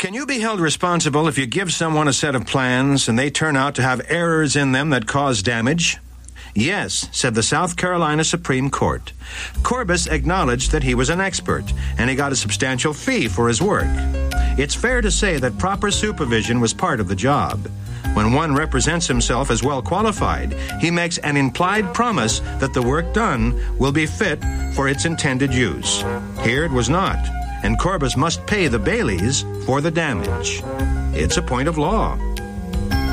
Can you be held responsible if you give someone a set of plans and they turn out to have errors in them that cause damage? Yes, said the South Carolina Supreme Court. Corbis acknowledged that he was an expert, and he got a substantial fee for his work. It's fair to say that proper supervision was part of the job. When one represents himself as well qualified, he makes an implied promise that the work done will be fit for its intended use. Here it was not, and Corbis must pay the Baileys for the damage. It's a point of law.